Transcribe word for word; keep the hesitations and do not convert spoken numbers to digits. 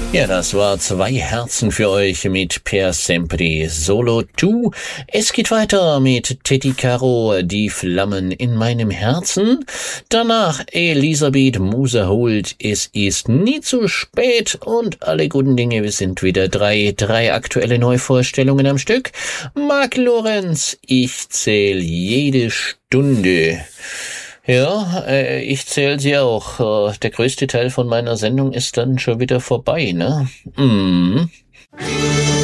Ja, das war Zwei Herzen für euch mit Per Sempre Solo zwei. Es geht weiter mit Teddy Caro, Die Flammen in meinem Herzen. Danach Elisabeth Moser-Holt, Es ist nie zu spät und alle guten Dinge. Wir sind wieder drei, drei aktuelle Neuvorstellungen am Stück. Marc Lorenz, Ich zähl jede Stunde. Ja, äh, ich zähle sie auch. Äh, der größte Teil von meiner Sendung ist dann schon wieder vorbei, ne? Mm.